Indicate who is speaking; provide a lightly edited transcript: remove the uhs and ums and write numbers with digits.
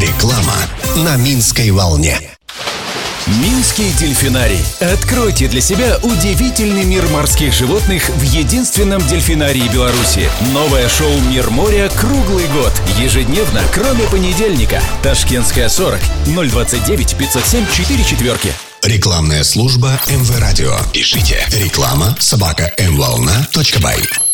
Speaker 1: Реклама на Минской волне.
Speaker 2: Минский дельфинарий. Откройте для себя удивительный мир морских животных в единственном дельфинарии Беларуси. Новое шоу «Мир моря» круглый год. Ежедневно, кроме понедельника. Ташкентская, 40 029 507 44.
Speaker 1: Рекламная служба МВ Радио. Пишите реклама@mvolna.by.